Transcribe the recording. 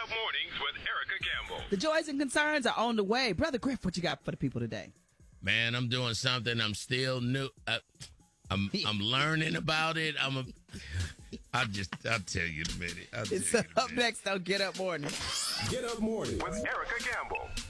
Up Mornings with Erica Gamble. The joys and concerns are on the way. Brother Griff, what you got for the people today? Man, I'm doing something. I'm still new. I'm learning about it. I'll tell you in a minute. It's up next on Get Up Morning. Get Up Morning with Erica Gamble.